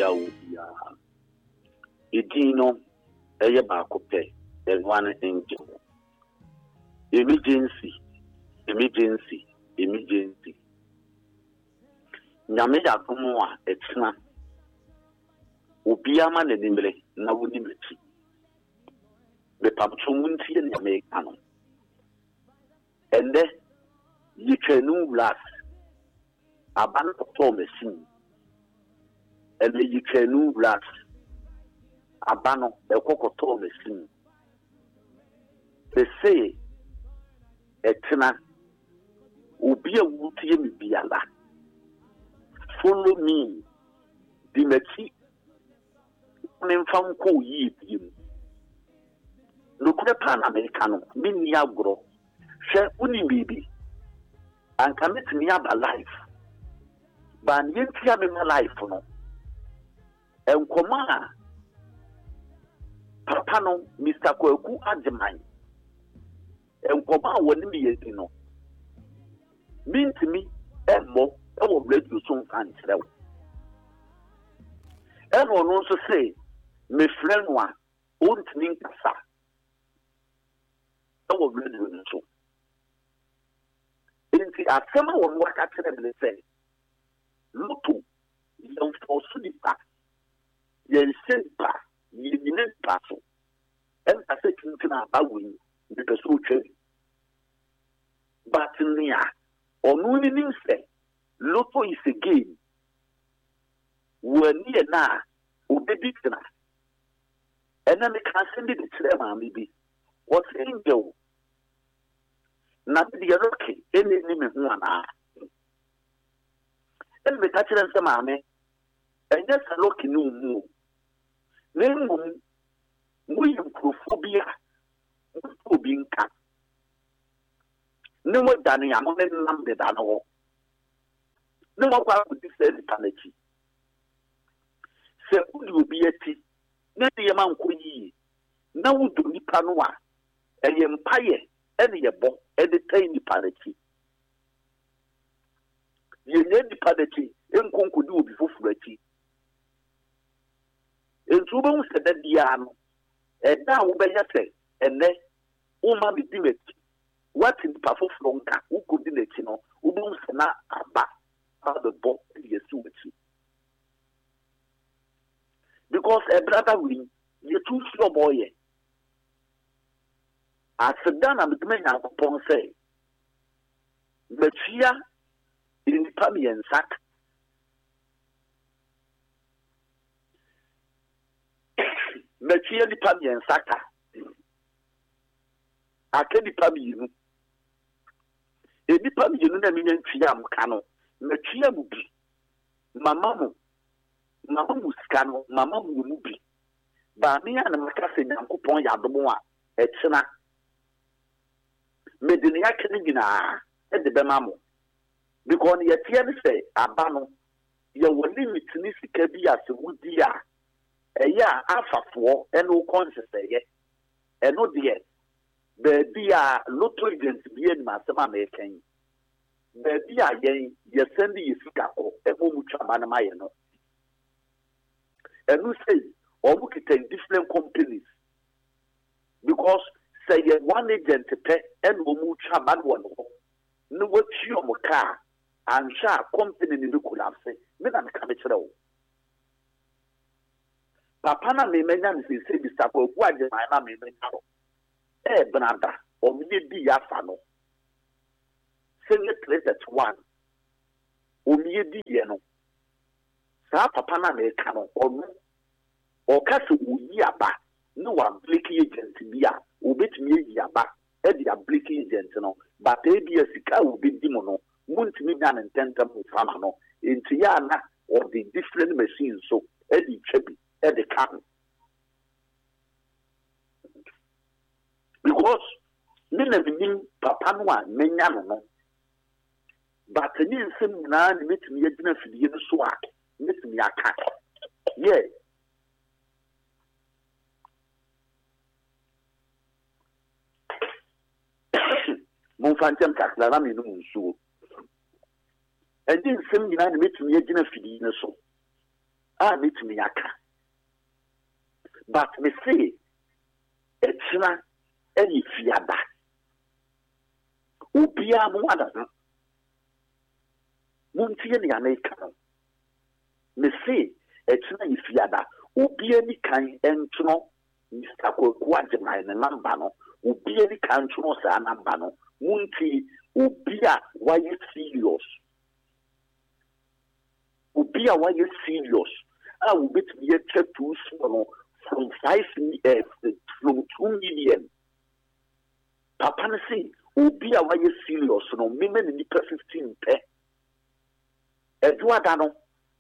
Biawia. Idino, Eyabacope, and one angel. Emergency. Nyameda Kumoa, Etna. Ubiama Nedimbre, Nawunimity. The Papchumunti and Americano. And then you can know glass. A band of Thomasin. And then you can know glass. A banner, a cocoa Thomasin. They say, Etna. Ubia Wuti Biala. Follow me. Dimeti. Nemfanko yi bim. Lokure pan Americano. Mini agro. She uni bibi. And commit me up a life. Ban yentia me life no. And koma. Papano Mr. Kweku Adjemai. And koma woni yedino. Mean to me, Emmo, I will break you soon and tell. Everyone also say, my friend one, won't think sa. I will break you soon. In the summer on what I tell them, they say, look, you for Sudipa, you send back, you need passo. And I said, about win, because so trade. But near. Only say, Loto is a game. We're near now, Ubedicna. And then they can send it to them, maybe. What's angel? Not the rocky, any limit one hour. And we touch them some army, and just a lucky no more. Name William Phobia, who being cut. No more than a moment number than all. No more would be said eternity. Say, who will be a tea? Not the amount of ye. Now would do Nipanoa, a empire, any a book, any tiny parity. Ye need the parity, and could do before Fretty. And Subon said that the arm, and now be say, and then, Uma be dimmed. What in the powerful flonka, who could let you know, who knows not about how the book is to it. Because a brother win, you're too slow boy. As a done, I'm the man upon say, but here in the Pamian sack. But here the Pamian sack. I can't be Pamian. Edipa mi yenu na mi ntwia amkano na twia mu bi mama mu skano mama mu bi ba mi ya na maka se nyankopon ya domo a etena medini ya kene gina e de be mamo because ye tie ne se aba no ye wo limit ni sika bi ase wudi a eya afafo e no conscious ye e no de Baby, Lotto agent be in my summer making. Baby, again, you're sending you scapo, a Muchamanamano. And we say, or we can take different companies. Because, say, one agent to pay and Muchaman one. No, what you car and shall company in the collapse. Madame Cabitro. Papana may mention the same Sapo, why did my mammy know? Benada, or me di yafano. Sing it place at one. O me di yeno. Sa papana me cano, or castle yaba. No one blicky agent bia, o bit me yaba, Eddie a blicky agent no, but maybe a sika will be demono, won't me done and tentam with Famano, in Tiana or the different machines so Eddie Cheppy, Eddie Can. Because never been Papa one, Menano. But the new sim now meet me a dinner for the swag, meet me a cat. Yea. Monfantam Caclaram in so. And then sim now meet me a dinner for the so. meet me yaka. But me say, Echina, any fiada. Ubia Mwada. Muntia ni American. Me say, Echina ni fiada. Ubia ni kan entro, Mr. Kwajima in a nambano. Ubia ni kan entro sa nambano. Munti, Ubia, why you serious? Ubia, why you serious? I will bet me a check to small from 5 years, from 2 million. Papa, say, Ubia, why you serious? No, women in the 15 pay. Eduardano.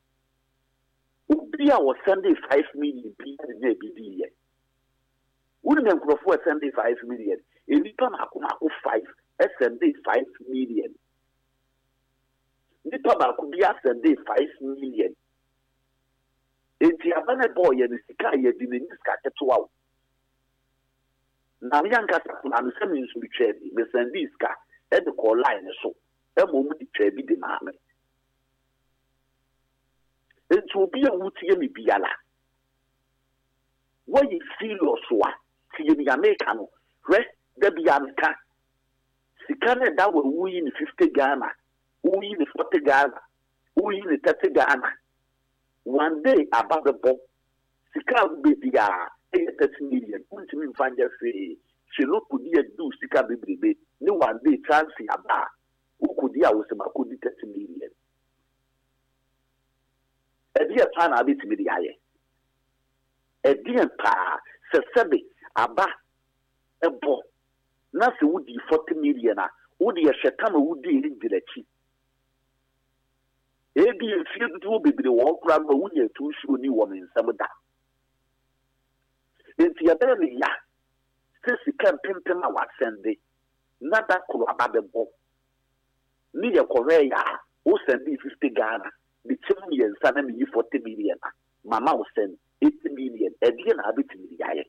Ubia was sending 5 million people in the Women for sending 5 million. In the Pamaku 5, sending 5 million. The Pamaku be sending 5 million. It's a banner boy and the Sika, you didn't scatter to out. Now, young Casapan, some means we trade, Miss Andiska, and the call line so. A moment the trade be the mammy. It will be a woody biala. Why you serious one? See the American, rest the Bianca. Sikana that will win 50 Ghana, win 40 Ghana, win 30 Ghana. One day about the book, Sika will be the 30 million. Won't you find her say, she look could do Sika baby, no one day chance about who could deal with some could 30 million. A dear plan a bit with the eye. A dear pa, Sabi, Abba, a bo. Nothing would be 40 million. Would be a shatama would be in the chi. A dear field will be the walk round the window to show new woman some of that. It's your belly, ya. Since you can't pimp him out Sunday, not that cool about the bo. Near Korea, who send me 50 Ghana. The 2 million, suddenly 40 million. Mama will send 80 million. A dear habit in the eye.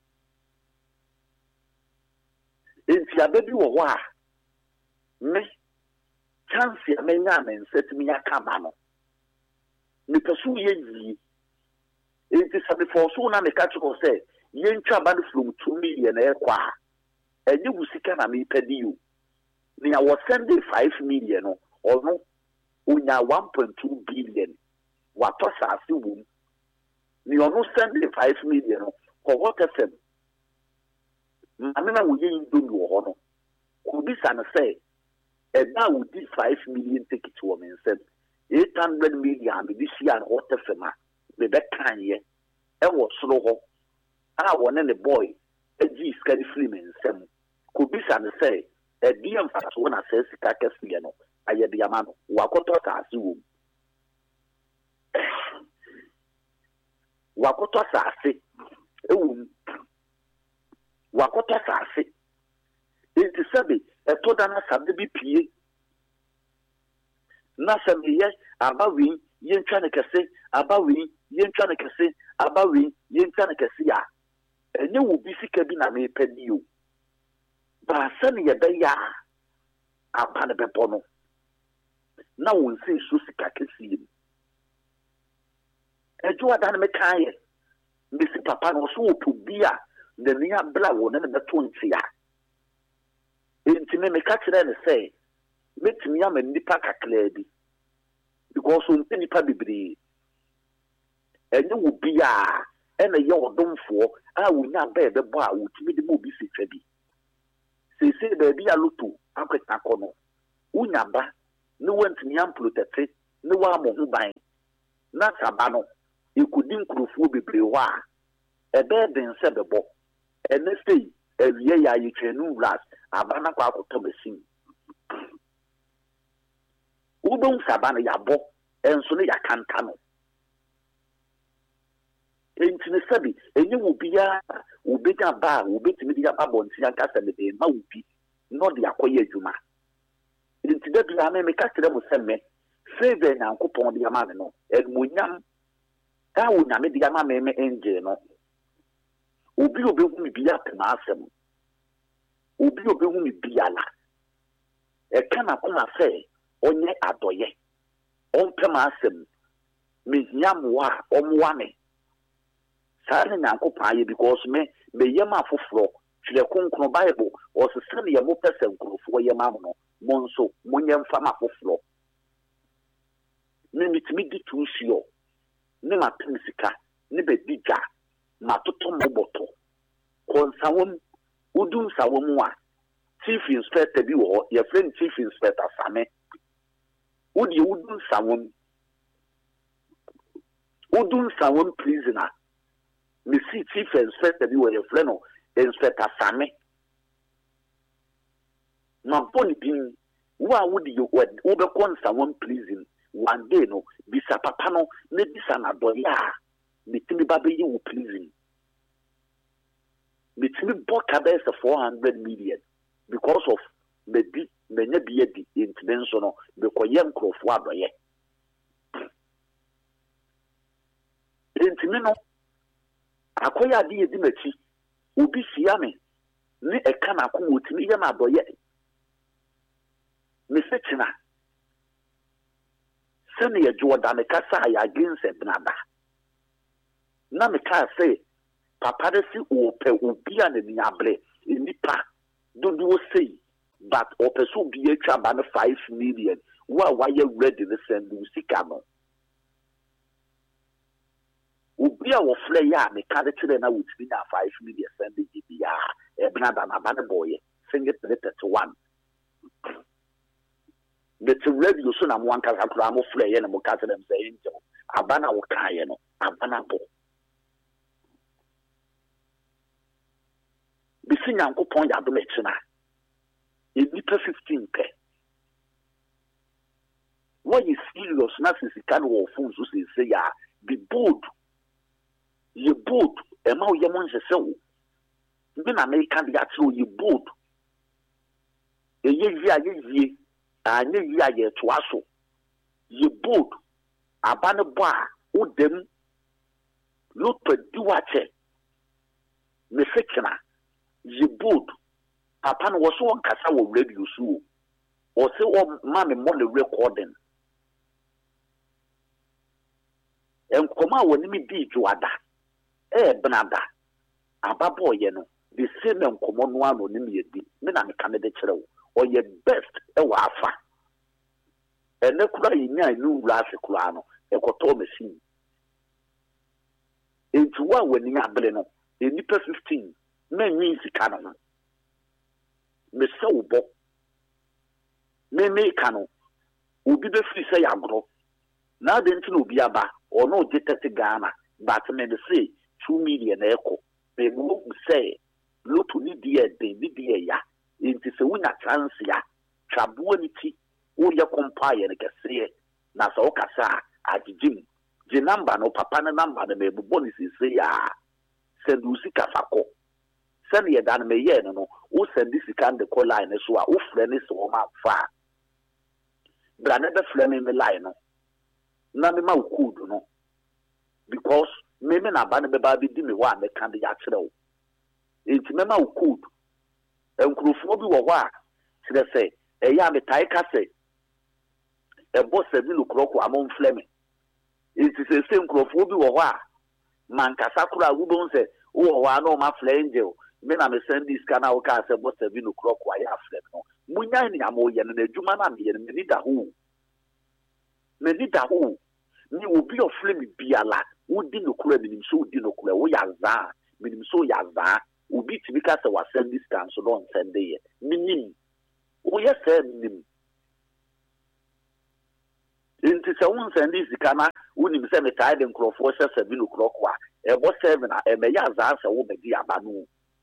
It's your baby or what? Me, chance your men and set me a cabano. Me pursue ye. It is a before soon and the catch will say, Yen Chaban from 2 million air qua. And you will see can me pay you. Me, I was sending 5 million or no. Unya 1.2 billion. What was I doing? You are not sending 5 million for what FM. Mamma will you do your honor? Could this and say, and now we did 5 million tickets to women said 800 million this year and what FM. The back can ye. And what slow? I want any boy, a G scary freeman. Could this and say, a dear fast one I says, Cacasiano. Aye the man wakoto sasu wakoto sase wakoto sase enti sabe etoda na sabe bi pie na sabe ye abawi ye ntwa ne kese abawi ye ntwa ne kese abawi ye ntwa ne kese ya enye wo bi sika bi na me pedi o ba sane ye be ya apane bebo no na won say so sika kesi ejo adan me kan ye me si papa no so to bia de nia bla wo ne beto ntia enti me ka kire ne say metimi am nipa kakla bi because on nipa bibiri enye wo bia ena ye odomfo a wonya ba bebo a wotimi de mo bi sitwa bi se be bia luto akweta kono wonya ba no want me am protect no wa mo ban na sabano ikudin krufu bebre wa ebe den se bebo ene stay ewie ya yitwenu ras abana kwa akoto besim ubon sabana yabo enso ne yakanta no entine sabi enye wo bia wo bega ba wo betimi dia ba bonti anka se be ma wo bi no de akoye adwuma enti da bia me ka kire mo semme favor na nkopon de ama me no edmunyam ka wo na me de ama me enje no obi hu mi bia tema asem obi hu mi bia la e kana kuma fe onye adoye on pema asem Minyamwa omwane. Sane Nankopaye because me yama fufro, the Kunko Bible, or the Sunny Yamo person for Yamano, Monso, Munyam Fama fufro. Name it midi to shio. Nema Pinsika, Nibe Diga, Matoto Moboto. Consawum, Udun Sawumwa, Chief Inspector Biwo, your friend Chief Inspector Same. Udun Sawum prisoner. Me see Chief Inspector Biwo, your friend Inspector Same. Na boni bin, wa would you overcome someone prison one day no, bisa papa no, ne bisa na doya, mitimi babe you prison. Mitimi boka bes 400 million because of maybe many be the intervention because young crop wadoye. Intimino akoya di edimechi ubi siame ni ekana ko mutimi ya na doye. Mesechina sene ye Jordan kasa ya against Benada. Na me ka say papa de si ope obi an ni able nipa do say but ope so bi atwa ba 5 million wa ye ready to send sika no obi a wo fle ya me ka de kire na wutimi na 5 million send bia Benada na ba ne boy single 31 the radio so na mo anka kakura mo fle ye na mo ka se dem say angel abana wo kan ye no abana bo bisi Nyankopon ya do mechina nipa 15 pe what is serious na sisika no phone so say ya be bold you bold e ma ye mo nse wo bi na American dia tro you bold e ye anye yi aye to aso ye bold abane bo a odem lo pedi wache me sekina ye bold papa no wo so kasa wo radio so o se o ma me mo le recording en koma woni mi di juada Benada ababo ye no the same en komo no ano ni me di me na me ka me de kire wo or your best afa ene kura yinya ni wura se kura no ekoto machine entuwa wani abele no enipa 15 men yin sika no me se ubo me ka no obi be free say agro na de nti no obi aba or no je 30 Ghana but me dey say 2 million eko me mo say lotu ni die ya inti se wunya chance ya trabuo ni ti wo ye compare ne kese na so kasa agijim je number no papa na number na me bubo ni se ya send usika fako send ye dan me ye no wo send sika de call line so a wo frɛ ne so ma fa bra ne be frɛ me line no na me ma ukudu no because me na ba ne be ba bi di me wa me kan de ya kyerɛ wo inti me ma ukudu enkrofo bi wo hɔ a sɛ sɛ eya me tai ka sɛ ebo 7 o'clock amon fleme inti sɛ enkrofo bi wo hɔ a man kasa kura wo don sɛ wo hɔ a no ma fle angel me na me send this kana wo ka sɛ ebo 7 o'clock wa ya fleme no munya ni amo ye no adwuma na me ye no me da ho ni obi of flame biala wo di no kura minim so di no kura wo ya za minim so ya za ubi tibika se wa send this can so don't send ye minim o ye se minim inti se won send this kana unim se me tie the crofo 7 o'clock wa e bo 7 a e me ya za se wo be di abanu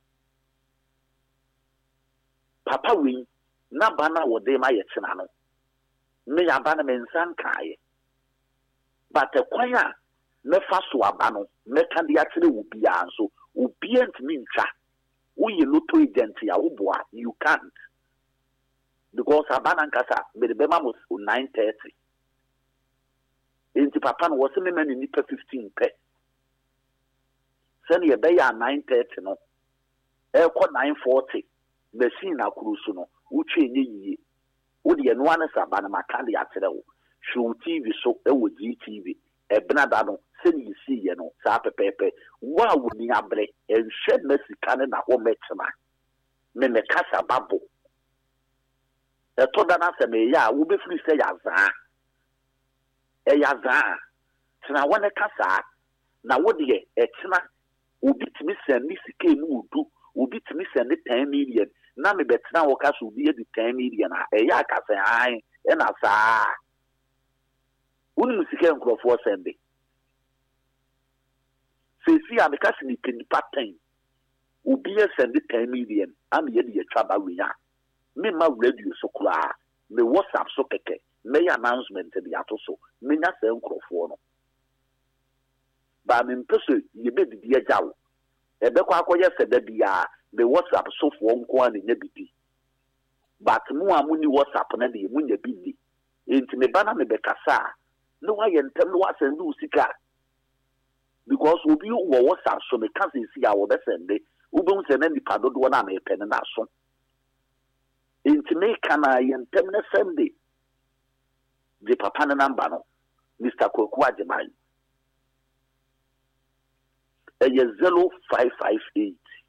papa wi na bana wo de ma ye china no me ya bana me nsan kae but kwanya me fa so abano me kan dia kire wo bia so obi antimi ntwa wo ye lotto agent ya wo boa you can't because abana nkasa be be ma mo 9:30 enti papa no wo se me mani nipa 15 pe se ne be ya 9:30 no e ko 9:40 machine akurusu no wo twe nye yiye wo de no ane sabana makande ya kire wo show TV so e wo GTV Benada no send you see you know sa pepepe wa woni abre enhwe na sika ne na ho mechema me kasa babo to da na se me ya wo be free say ya za tena wona kasa na wo de tena obi timi send ni sika mu udu obi timi send 10 million na me betena wo kasa obi e di 10 million a ya kasa ai e na sa unu sika nkrofo sende sesi a meka se ni pattern obi e send 10 million am ye de twa ba we ya me ma radio so kura me WhatsApp so keke me announcement de ato so me nya se nkrofo no ba me mpese ye be di dia jawo e be kwa akoye se da bia me WhatsApp so fo nko an nya bibi but mu amuni WhatsApp na de mu nya bibi enti me bana me be kasa no wa ye ntem no wa send usika because obi wo WhatsApp so me kan se si a wo be send ube un se na nipa dodo na me pen na so enti me kana ye ntem na send the papa na number no Mr. Kwaku Ajeman 0558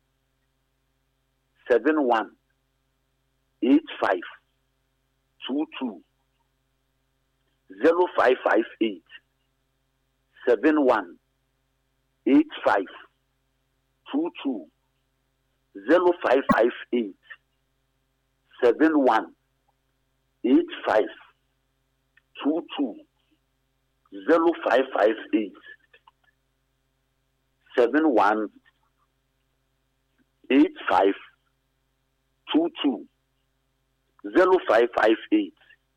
71 85 22 0558 71 85 22 0558 71 85 22 0558 71 85 22 0558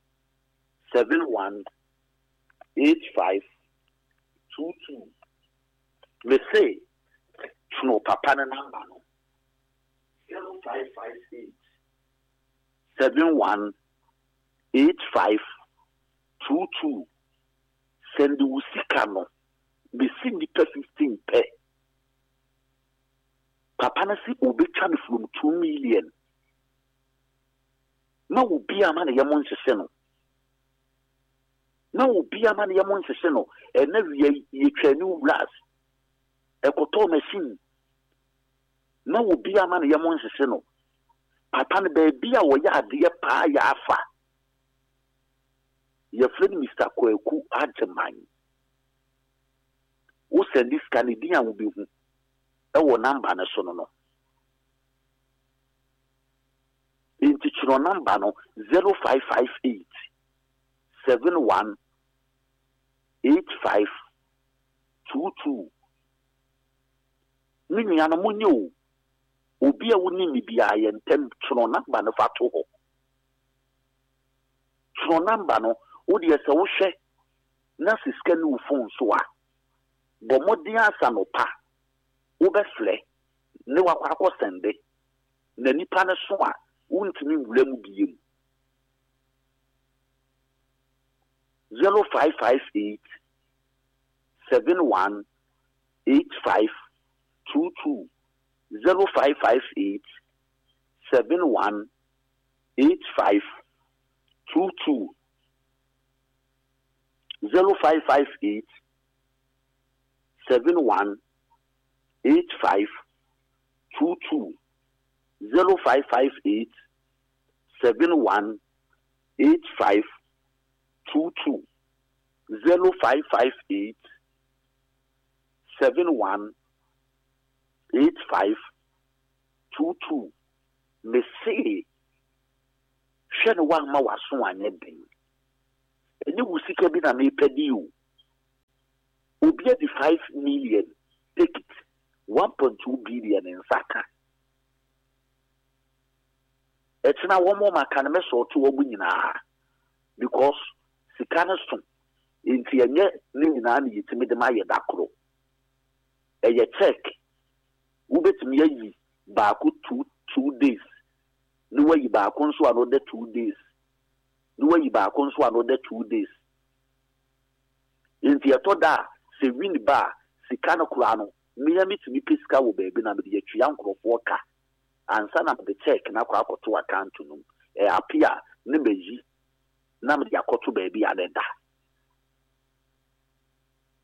71 85 22 me say no papa na number no 0558 71 85 22 send usika no be sindi per 15 pe papa na si obetwa from 2 million na obi ama na yemon hye no na obi ama na yemon hye no e na wie yetwani wras ekoto machine na obi ama na yemon hye no papa na ba bia wo ya ade pa ya afa your friend Mr. Kwaku Ajeman wo send this Canadian will be hu e wo number na so no inti chiro number no 0558 71 85 22 mini ana munyo obi a woni ni bia ye ntem chiro number no fa to ho chiro number no wo de se wo hwe na siska ni wo phone so a bo modin asa no pa wo be fle ne wa kwa ko sende na nipa ne so a wuntimi wulem biem 0558 71 85 22 0558 71 85 22 0558 71 85 22 0558 71 85 22 0558 71 85 22 me say hwene wa ma waso anye ben eni wusika bi na me pedi o obi di 5 million take it 1.2 billion in saka etina wo mo maka na me so to wo nyina because sika na so enti enye ni nyina na yitimi de ma ye dakoro eye check wo betimi yi ba ko 2 days ni wa yi ba ko nso another 2 days ni wa yi ba ko nso another 2 days enti etoda se win ba sika na kura no me mitimi pesika wo ba bi na me de yatwa nkrofo ka ansa na the check na kwa akoto account no apia ne beji na me de akoto ba bi adeda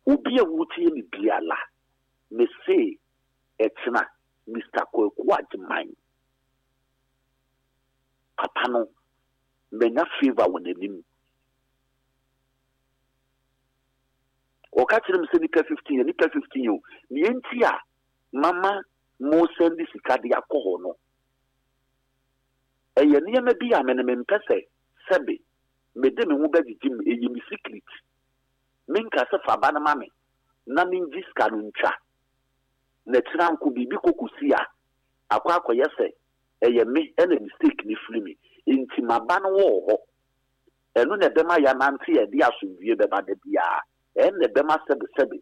Ubi a wuti ni biala. Me say etna Mr. Kwaji mine. Papa no menya favor when him. O catch them say nika 15, nika 15 you. Ni entia mama mo send this card ya ko no. Eye niam bi amenem pese sebe me de me ho ba gigim eyi mi secret. Minka se fa ba na mame na minji ska no ntwa. Na tira nko bibi kokusi a akwa akoye se eye me ene mistake ni free me. Inti maba no wo ho. Enu ne bema ya nante e dia asomdue beba de bia. Ene bema sebe.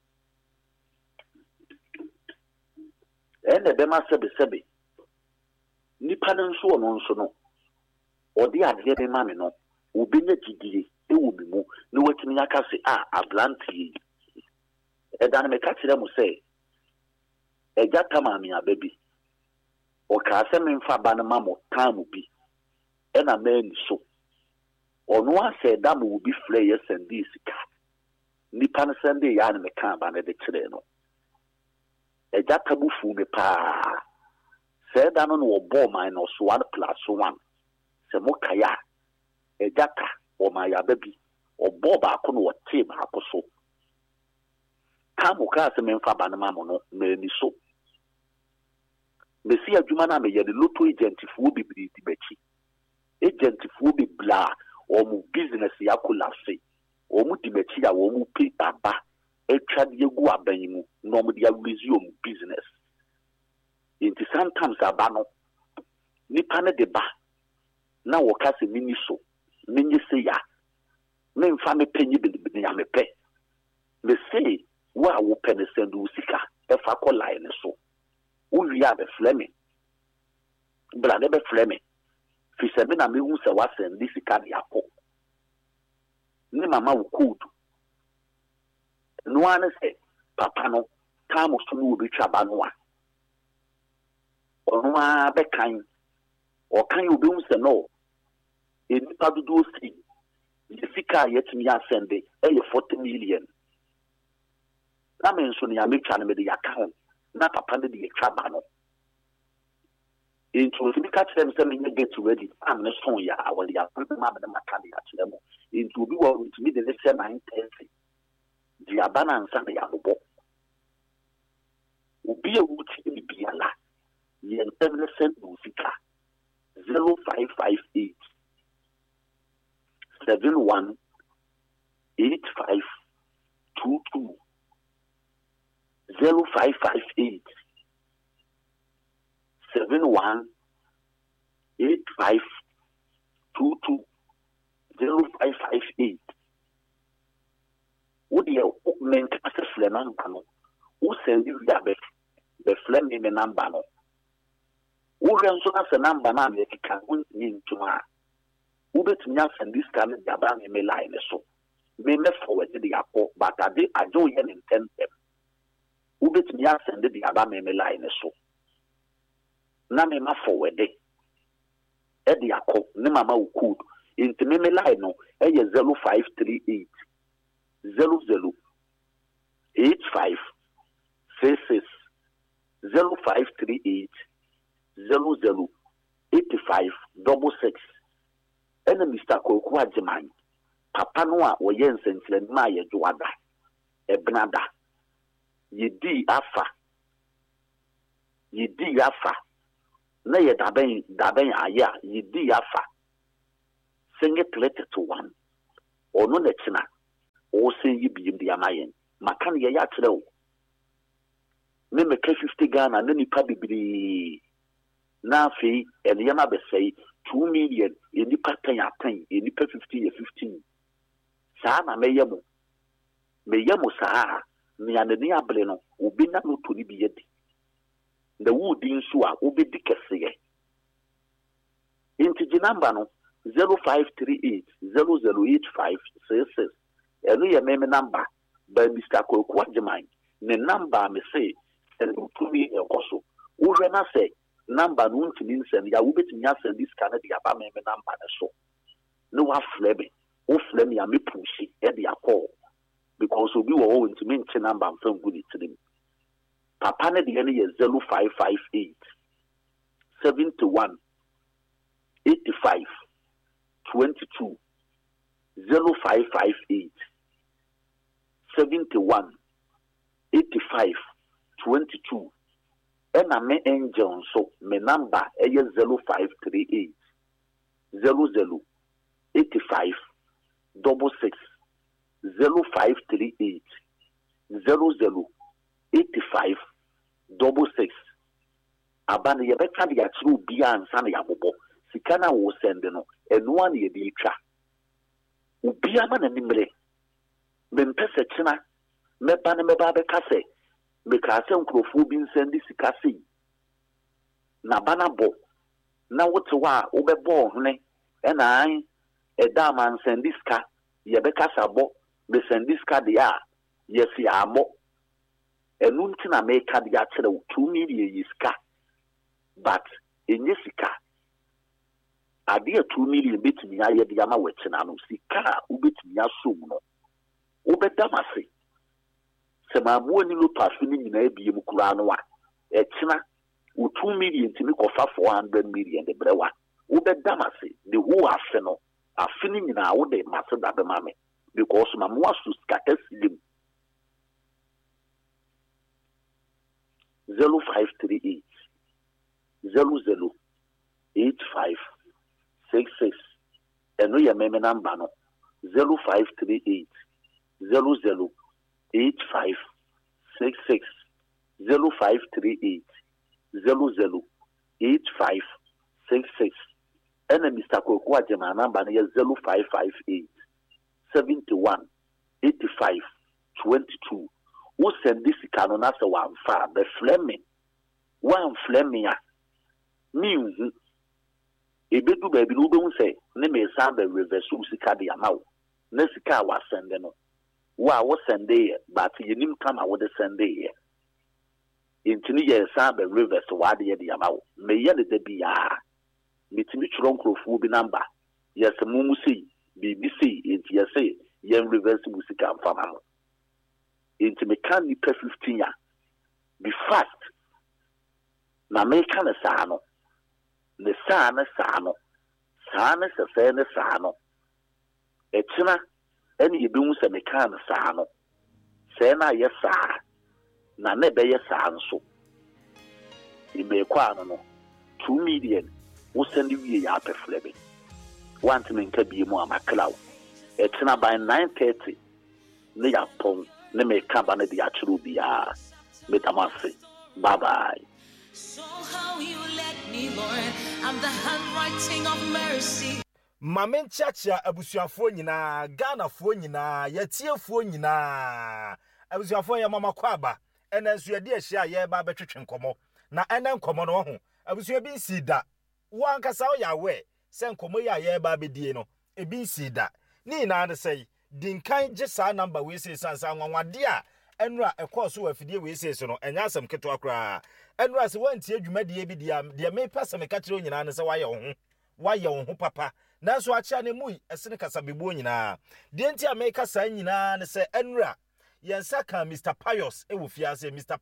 Ene bema sebe. Nipa nso ono nso no. Odi ade be ma me no. Obi nya gidie e wo bi mu. Ne watimi aka se ablanti. E dan me ka kire mu se eja tamami ababi. O ka se me mfa ba na mamo tamu bi. E na men so. Ono ase da mu bi flyer sendi sika. Nipa na sende ya na me kan ba na de kire no. Eja tabu fu me pa. Se da no no bo minus 1+1. Se mo kaya eja ka o ma ya baby. O bo ba ko no te ba ko so. Tamu ka se me mfa ba na mamo no me ni so. Mesi adwuma na me ye de lotto agent fu bibiri di bachi. Agent fu bi bla o mu business ya collapse. O mu di bachi ya o mu pay baba. Etwa de egu aban mu no mu dia release o mu business. Inti sometimes abano nipa ne de ba na wo ka se mini so minyi se ya me mfa me penyi bi ya me pe. Me say wa wo pe ne sendu sika e fa ko line so. Uwi ya be fleme bla de be fleme fi se be na me hu se wa send this card ya ko ni mama wo code no ane se papa no tamu so no bi twa ba no a ono a be kan o kan obi hu se no e ni pa do si the fika yetimi ya send e 40 million na me nso ni ya me twa na me de ya kan na papa de de twa ba no into to be catch them say me get ready am na son ya awali ya ma be ma ka de ya twa mo into bi wo to me de say 9:30 di abana nsa na ya bobo obi a wuti ni biala ye ntable send musika 0558 71 85 22 0558 71 85 22 0558 would you meant as a fleman panel? Who send you the flame number? Who runs as a number man that can mean to her? Who bet me up and this kind of Yaban may lie so. May me forward the apple, but I don't intend them. Who bet me up and the Yaban may lie so. Name ma forward Eddie Ako, Nemama could into me lie no, 0538 00 85 66 0538 00 85 66 and Mr. Kwaji mine. Papa Noa or Jensen Maya Juada Ebnada Yedi Afa na ye daben aya Yedi Afa sing it letter to one or no nechina or say ye be in the Amayan Makan ya yatro me 50 Ghana and then you probably na fee and yama be say 2 million in the pattern at 10 in the 15 Sana meyamo saa ni anania bleno obi na no to ni bi yedi the wood in so a obi dikese inti number no 0538 0085 66 eno ye meme number by Mr. Kwaji mine ne number me say and to me ekoso wo hwe na say number no ntimi nsem ya wo betimi asem this kind de aba meme number ne so no wa flebe o flame ya me pushi e de akọ because obi wo ho ntimi nche number mfa ngu ni tirim papa ne de ne ye 0558 71 85 22 0558 71 85 22 and me angel so me number is 0538 00 85 66 0538 00 85 66 abana ye beka de atru bia ansa na yabobo sika na wo send no eno an ye de twa ubia ma na nimre me mpese kina me ba na me ba beka se me ka se nkrofo bi nsend sika sei na bana bo na wote wa wo bebo hne ena an eda man send sika ye beka sabo me send sika de a ye fi amo enu ntina me ka de a kire 2 million yiska but enye sika ade 2 million betimi aye de ama wechina no sika ubetimi asom no ubedamase se mamu ani lo pasu ni nyina ebiem kura no wa echina 2 million timi kofa 400 million de brewa ubedamase the who afe no afe ni nyina wo de mase da be mame because mamu asu sika silim 0538 00 85 66 eno ye meme number no 0538 00 85 66 0538 00 85 66 ena Mr. Kokwa Jema number no 0558 71 85 22 wo send this kano na se wan fa be flemming wan flemming a mi ebedu ba bi no be hu se ne me sa be reverse sika de amawo na sika wa send no wa wo send e but yenim kama wo de send e intini ye sa be reverse wa de amawo me ye de bia mitimi churo nkrofo bi number yes mumu sei BBC inti yes ye reverse musika mfama no inti me kan ni per 15 ya be fast na me kan sa no ne sa na se fe ne sa no etina eni ye bi hu se me kan sa no se na ye sa na ne be ye sa nso ibe kwa no 2 million wo send wi ya perflebe want me nka bi mu amaklau etina by 9:30 ne ya pon ne me ka ba ne dia churu bia metamase bye bye. So how you let me, Lord, I'm the handwriting of mercy. Mamen chacha abusuafo nyina Ghanaafo nyina yetiefuo nyina abusuafo ya mama kwaba ena nso ye de ahia ye ba betwetwe nkomo na ena nkomo no ho abusua bi nsida wankasa o ya we se nkomo ya ye ba bedie no ebi nsida ni na ade sei dinkan je sa number we sei sansa nwanwade a enura ekoso wa fidie we sei so no enya asem keto akra enura se wanti adwumade bi dia de me pese me ka kire nyina ne se waye wo ho papa nanso acha ne mu esene kasabebuo nyina de nti America san nyina ne se enura yensa kan Mr. Pius ewo fiase Mr.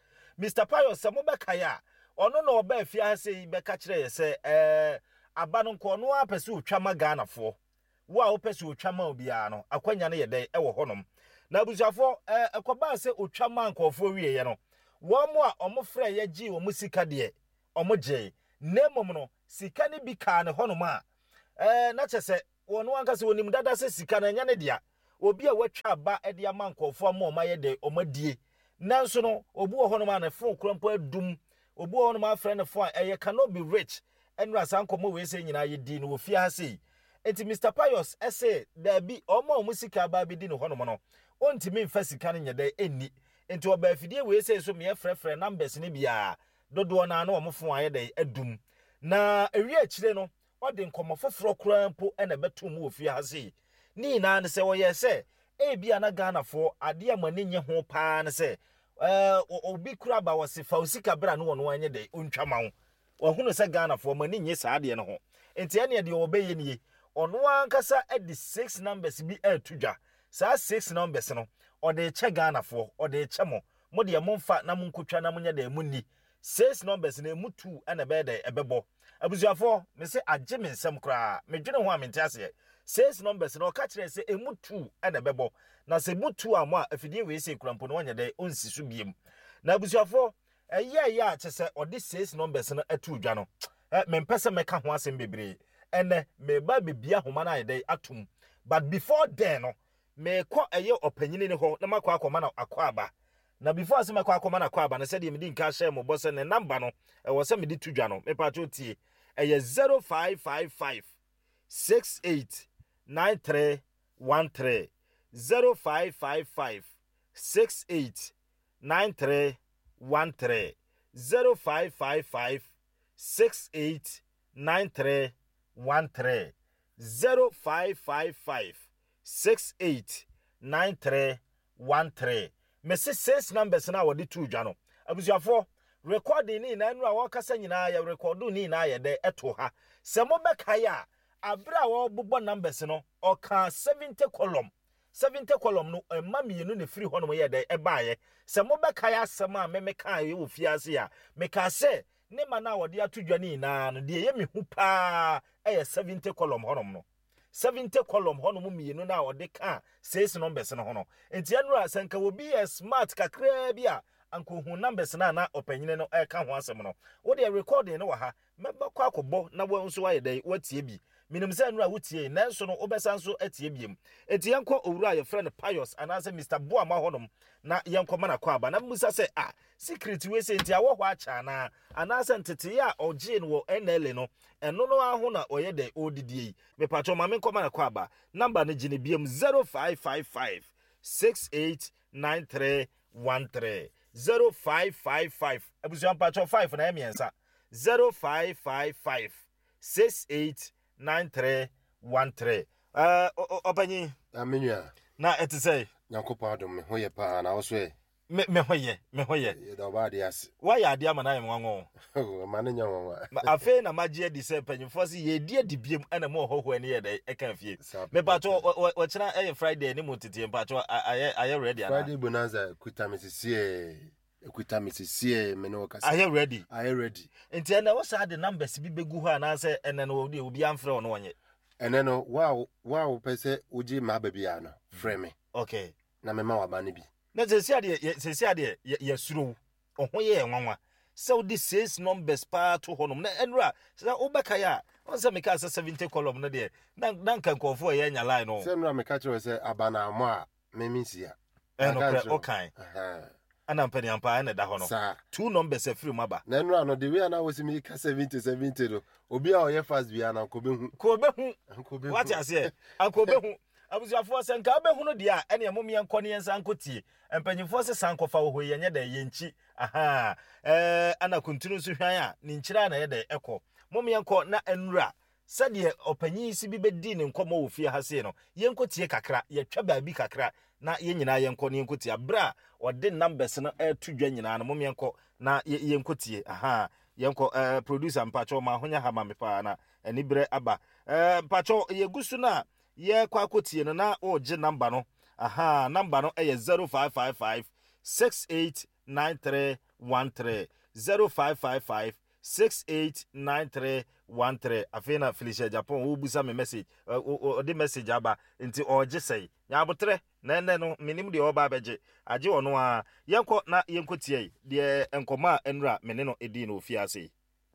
Pius se mo beka ya ono na oba fiase beka kire ye se aba no nko no apese otwama Ghanaafo wo a opese otwama obia no akwanya ne yede ewo honom na abusuafo ekoba se otwama nkofo wie ye no wo mo a omo frɛ ye gi wo musika de omo je nemom no sika ne bi ka ne honom a na chese wono anka se wonim dada se sika na nya ne dia obi a watwa ba e dia mankofo ama ma ye de omadie nanso no obu wo honom a ne fon krampo adum obu wo honom afrɛ ne fon a cannot be rich enra sankomo we se nyina ye di no wo fia ha sei enti Mr. Pius ese da bi omo musika ba bi di no honom no ontimi mfa sika ne nyede enni enti oba afidie we se so me frɛfrɛ numbers ne bia dodo na na omfo aye de adum na ewi akire no ode nkomo foforo krampo ena betum wo fia ha sei ni na ne se wo ye se bia na Ghanaafo ade amane nye ho paa ne se obi kura ba wose fa osika bra no wono anye de ontwama wo ohunu se Ghanaafo mani nye saa de no ho enti ene de obeye nie ono ankasa edi 6 numbers bi atudwa saa 6 numbers no ode che Ghana fo ode che mo de momfa na monkotwa na monya da munni 6 numbers na emu 2 ana be da ebebo abusuafo me se agye me nsem kra me dwene ho amente ase 6 numbers na o ka kire se emu 2 ana bebo na se mu 2 amo afidie we se krampo no wonya da onsi so biem na abusuafo ya che se ode 6 numbers no atu dwa no me mpese meka ho asem bebre ene me ba bebia homa na yede atum but before then no me ko eye opanyini ne ho na makwa akoma na akwaba na before asem akwa akoma na akwaba na se de me di nka share mo boss ne number no wo se me di tudwa no me pa cho tie eye 0555 689313 0555 689313 0555 689313 0555 689313 Messi 6 numbers na wodi tu dwa no abusuafo recording ni na enu a wakasa nyina ya recordu ni na ya de eto ha se mo beka ya abra wo bobbo numbers no oka 70 column no emamienu ne free hono ye de ebaaye se mo beka ya asema memeka ye wo fiase ya meka se ne mana wodi atudwa ni na no de ye mehu pa 70 column honom no 70 column hono mu mienu na wodi ka 6 numbers no hono enti anura sanka wo be smart kakra bia anko hu numbers na opanyine no ka ho asem no wo de recording no wa ha meba kwa akobọ na wo nso wa yedai watie bi minim se anura wotie nanso no obesa nso atie biem enti yanko owura ye friend Pius anase Mr. Boama honom na yanko mana kwa aba na musa se secret we se enti awo ho acha na anase ntete ya oje no NL no eno no aho na oyede odidie me pacho ma me koma na kwa aba number ne gine biem 0555 689313 0555 abusuan pacho 5 na emiensa 0555 689313 opanyi aminya na etisei nyakopa adom me hoye pa na oswe me hoye da ba de as why ya dia mana emwanwo mane nyanwa afe na magie di se panyimfo se ye die di biem ana mo hoho ani ye de eka fie me pacho o chira Friday ni mutiti pacho aye ready ana Friday bonanza ekuta misisie me no kasa aye ready enti ana wo sa de numbers bi begu ho ana se ene no obi amfre ono onye ene no wow pese uji ma babia no frame okay na me ma wabane bi na sesi ade ye suro ohun ye enwanwa se odi 6 numbers pa to honom na enura se obeka ya onse meka 70 column no de dan kan kofo ye nya line no se enura meka kire se abana amo a memisia eno okay ana mpani ampa na da hono 2 numbers free maba na enura no de we na wosimi ka 70 no obi a oye fast bia na ko behu what you say anko behu abusuafo senka abehu no dia ene emom yenko ne yensa ankotie empanyimfo se sankofa wo hoye nya da yenchi ana kuntunu so hwan a ne nkyira na ye da ekọ mom yenko na enura sade opanyi si bi bedi ne nkomo wo fie ha se no yenkotie kakra ye twa baabi kakra na ye nyina yenko ne yenkotie bra ode numbers no tudwa nyina no mom yenko na yenkotie yenko producer mpacho ma honya ha ma me pa na eni bre aba mpacho yegusu na ye kwa kotie no na oje number no number no 0555 689313 0555 689313 afena Felicia Japan wo busa me message o de message aba nti oje sei nya abotre na no minim de oba beje age ono a yenko na yenkotie de enkoma enura mene no edi no ofiase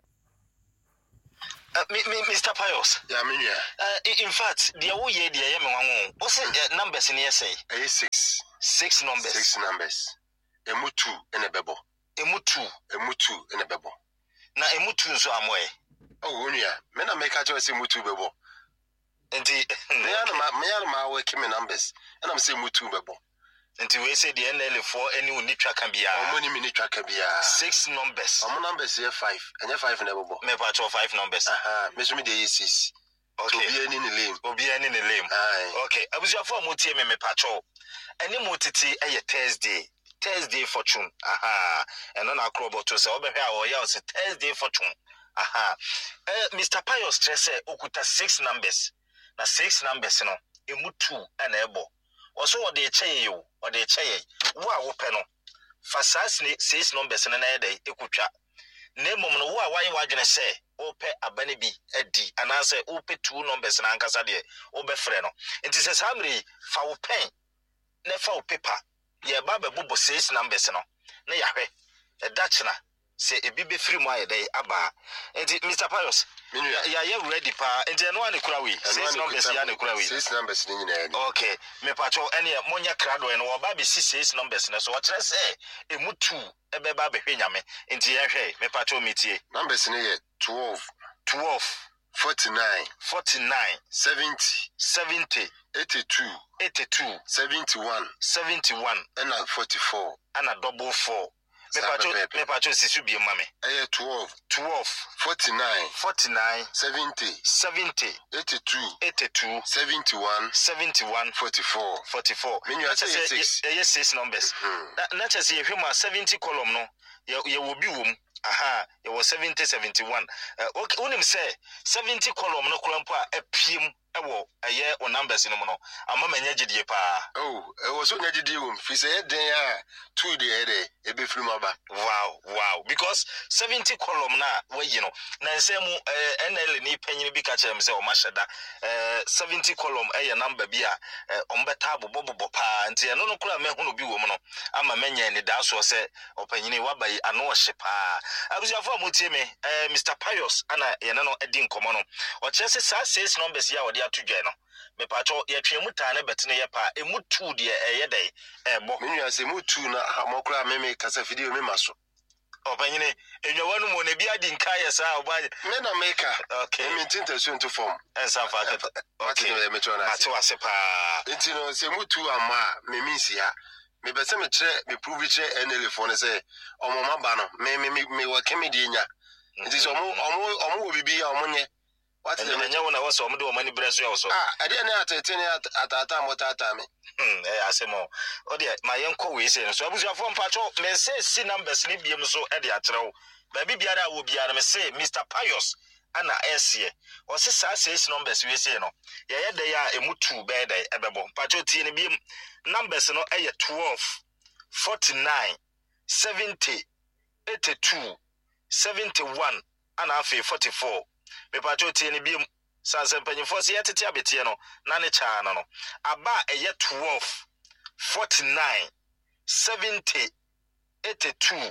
Mr. Pius. Yeah, me in fact, the away the yemenwanwo. What's numbers in here say? 6 numbers. 6 numbers. Emu 2 ene bebo. Emu 2 ene bebo. Na emu 2 nso amoe. Oh, onia. Me na make actually say emu 2 bebo. Enti me ya ma work me numbers. And I'm say emu 2 bebo. Enti we say the NL4 any uni tracker bia. Omoni mini tracker bia. 6 numbers. Omo numbers here 5. Enya 5 na bebo. Me pa 5 numbers. Me so me dey 6. Okay. Obi ani ne lame. Okay. Abusuafo motie me pa cho. Eni motiti Thursday fortune. Eno na akroboto se obehwe a oya o se Thursday fortune. Mr. Pius stress okuta 6 numbers. Na 6 numbers no emu 2 na ebo. also what they say you or they say wa open for says numbers and another day ekucha name no wa why you say ope abani bi edi and answer ope 2 numbers na ankasa de obe frɛ no nti sɛ samri fa wo pen na fa wo paper ye ba be bobo says numbers no na yahwe e dachna se ebi be free mu ayede aba enti Mr. Pius ya ready pa enti no ane kura we says numbers ya ne kura we says numbers ni nyina okay me pacho ene monya krado ene wo ba be says numbers na so wo kire se emu 2 ebe ba be hwenyame enti ye hwe me pacho metie numbers ni ye 12 49 70 82 71 and 44 and a double 4 me pacho sisu bi mame 12 49 70 82 71 44 mean you say 6 numbers na just say hwe ma 70 column no ye will be wom aha it was 70 71 okay unim say 70 column no kulampo a epiem ewo eye o numbers no no ama manya gidie pa e was so nyagidie wom fi say den a 2 dey there e be free maba wow because 70 column na we you know na nsem NL ni panyin bi ka kire me say o mashada 70 column eye number bi a ombeta bobo pa nti eno no kula mehu no bi wom no ama manya ni da so say opanyin wa bai ano hye pa abusuafo amotie me Mr. Pius ana ye no edi nkomo no o kire say sa 6 numbers ya odi atudwe no me pacho ye twe mutane betene ye pa emu 2 de eye dai ebo me nua se mu 2 na amokura meme kasa video me maso opanyine enyawa no mo na bi adi nka ye sa oba me na maker okay me tinta so into form ensa fa okay me tona ati wase pa enti no se mu 2 ama me minsi ha me bese me kire me prove kire NL phone say omoma ba no me wa kemedi nya enti so omo bibi ya omonye what is the nyawo na waso omo de omani breso ya so ade na atetene atata motata me asemo ode ma yenko we say so abusuafo mpacho me say si numbers ni biem so e de akyerɛw ba bibiara wo biara me say Mr. Pius ana esie o se sa say numbers we say no ye de ya emu 2 be de ebebo mpacho tie ne biem numbers no e 12 49 70 82 71 ana afi 44 me pacho tie ne biem sanse panyifo se yetete abetie no na ne cha no aba eye 12 49 70 82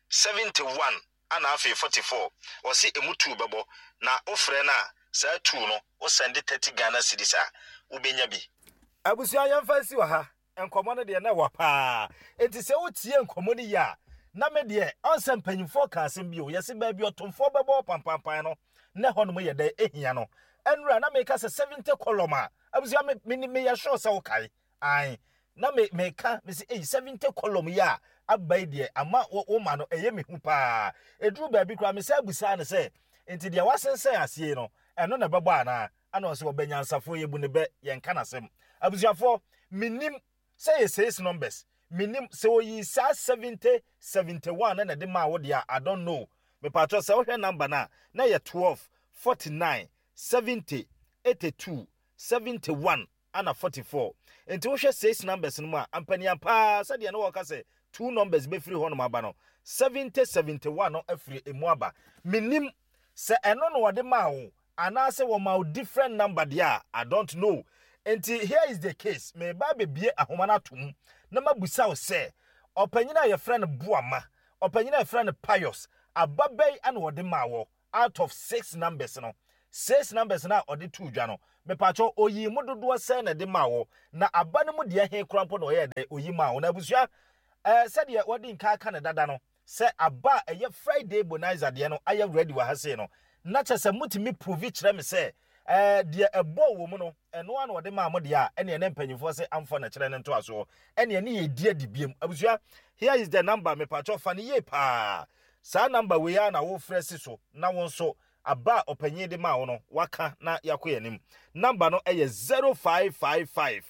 71 ana afi 44 o se emu 2 bebo na ofre na sa 2 no o send 30 Ghana cedis a ubenya bi abusua yamfa si wa ha enkomo no de na wa pa enti se wotie enkomo ni ya na me de onse panyifo ka asem bi o yesi ba bi otomfo bebo pampampan no na hono mo ye da ehia no enra na me ka se 70 column a abusua me ya sure se wo kai ai na me ka me se 70 column ya abai de ama wo ma no eye me hu pa eduru ba bi kra me se abusa ne se enti de wasensen asie no eno na bebo ana ana se obanyansafo ye bu ne be ye nka na sem abusuafo minim say 6 numbers minim se oyi sa 70 71 na de ma wo de I don't know me patro se wo hwe number na ye 12 49 70 82 71 ana 44 enti wo hwe 6 numbers no ma ampani ampa se de na wo ka se 2 numbers be free ho no ma ba no 70 71 no afri emu aba minim se eno no wo de ma wo ana se wo ma different number there I don't know. Enti here is the case me ba bebie ahoma na tom na mabusa wo se opanyina ye friend Buama opanyina ye friend Pius ababai ana wo de ma wo out of 6 numbers no 6 numbers na ode 2 dwa no me pacho oyi mu dodo se na de ma wo na aba no mu de he krampo no ye de oyi ma wo na busua se de wodi nka aka ne dada no se aba eye Friday bonanza de no aye ready wa ha se no na chese mutimi prove kire me se de ebo wo mu no eno an wode ma mo de a ene ne mpanyifo se amfo na kire ne nto aso ene ne ye die dibiem abusua here is the number me pacho fa ne ye pa sa number we ya na wo fresi so na won so aba opanyi de ma wo no waka na yakoyanim number no eye 0555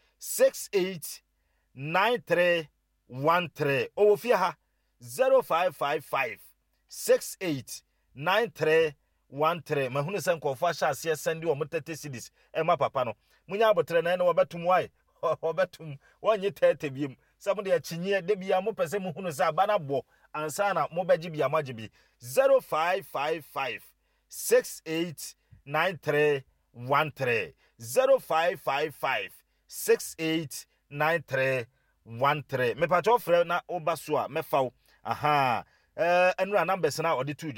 689313 owo fie ha 0555 689313 mahunu sen ko fa sha se sende o mutete cedis e ma papa no munya abotre na ne wobetum wai obetum wonye tete biem some de achinye de bia mo pese mu hunu sa bana bo ansa na mo beji bia majibi 0555 689313 0555 689313 me pa cho frɛ na oba so a mefa aha enura numbers na odi tu